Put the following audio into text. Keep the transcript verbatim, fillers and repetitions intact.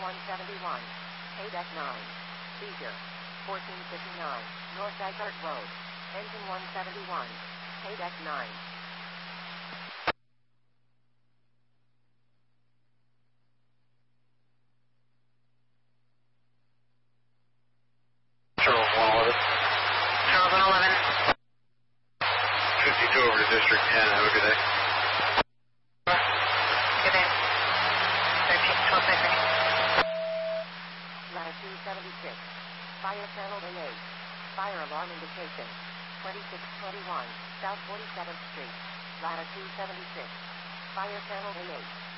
one seventy-one. K nine. Seizure. fourteen fifty-nine. North Dysart Road. Engine one seventy-one. K nine. Charles one eleven. Charles one eleven. fifty-two over to District ten. Have a good day. Good day. thirteen, twelve, thirteen. Latitude seventy-six. Fire channel A eight. Fire alarm indication. twenty-six twenty-one. South forty-seventh Street. Latitude seventy-six. Fire channel A eight.